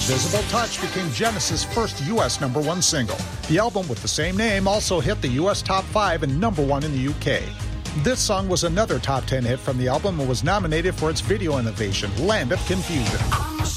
Invisible Touch became Genesis' first U.S. #1 single. The album with the same name also hit the U.S. Top 5 and #1 in the U.K. This song was another top 10 hit from the album and was nominated for its video innovation, Land of Confusion.